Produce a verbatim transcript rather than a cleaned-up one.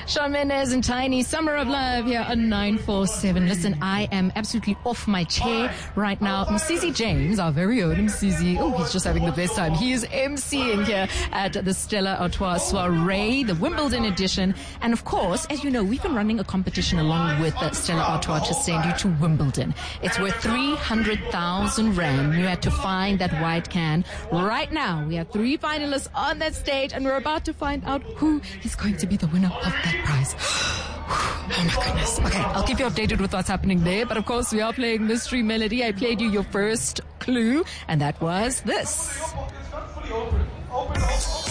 Shawn Mendes and Tiny, Summer of Love here on nine four seven. Listen, I am absolutely off my chair right now. Msisi James, our very own Msisi, oh, he's just having the best time. He is emceeing here at the Stella Artois Soiree, the Wimbledon edition. And of course, as you know, we've been running a competition along with uh, Stella Artois to send you to Wimbledon. It's worth three hundred thousand rand. You had to find that white can. Right now, we have three finalists on that stage, and we're about to find out who is going to be the winner of that prize. Oh my goodness. Okay, I'll keep you updated with what's happening there. But of course, we are playing Mystery Melody. I played you your first clue, and that was this.